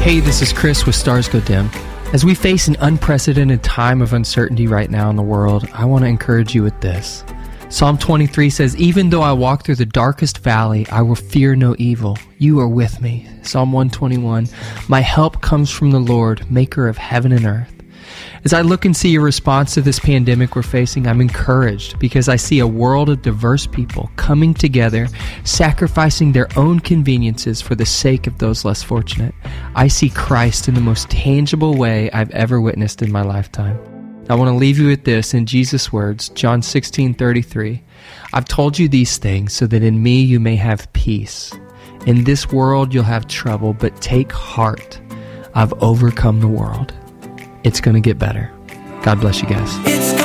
Hey, this is Chris with Stars Go Dim. As we face an unprecedented time of uncertainty right now in the world, I want to encourage you with this. Psalm 23 says, "Even though I walk through the darkest valley, I will fear no evil. You are with me." Psalm 121, "My help comes from the Lord, maker of heaven and earth." As I look and see your response to this pandemic we're facing, I'm encouraged because I see a world of diverse people coming together, sacrificing their own conveniences for the sake of those less fortunate. I see Christ in the most tangible way I've ever witnessed in my lifetime. I want to leave you with this in Jesus' words, John 16:33. "I've told you these things so that in me you may have peace. In this world you'll have trouble, but take heart. I've overcome the world." It's going to get better. God bless you guys.